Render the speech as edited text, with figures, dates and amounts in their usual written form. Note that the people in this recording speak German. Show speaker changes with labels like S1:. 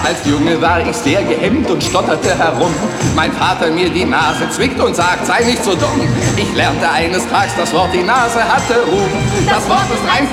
S1: Als Junge war ich sehr gehemmt und stotterte herum. Mein Vater mir die Nase zwickt und sagt, sei nicht so dumm. Ich lernte eines Tages das Wort, die Nase hatte Ruhm. Das Wort ist ein